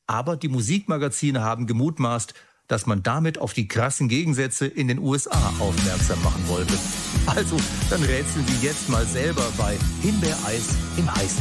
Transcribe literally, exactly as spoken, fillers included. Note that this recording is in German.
Aber die Musikmagazine haben gemutmaßt, dass man damit auf die krassen Gegensätze in den U S A aufmerksam machen wollte. Also, dann rätseln Sie jetzt mal selber bei Himbeereis im heißen